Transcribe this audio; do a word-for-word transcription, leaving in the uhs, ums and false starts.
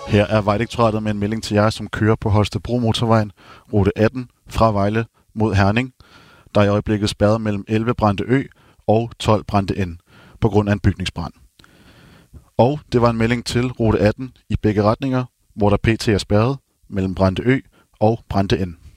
Her er Vejdirektoratet med en melding til jer, som kører på Holstebro Motorvejen, rute atten fra Vejle mod Herning. Der er i øjeblikket spærret mellem elleve Brande Ø og tolv Brande N på grund af en bygningsbrand. Og det var en melding til rute atten i begge retninger, hvor der pt. er spærret mellem Brande Ø og Brande N.